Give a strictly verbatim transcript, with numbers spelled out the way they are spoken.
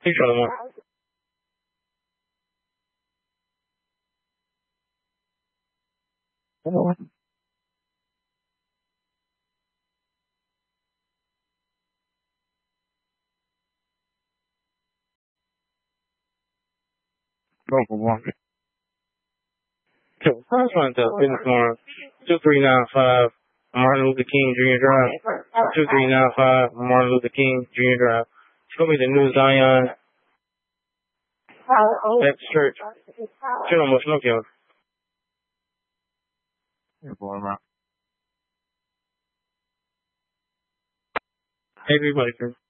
非常的吗？不不不。So, first one, the business more two three nine five Martin Luther King Junior Drive. Two three nine five Martin Luther King Junior Drive. It's gonna be the New Zion Baptist Church. Turn on what's looking. Everybody.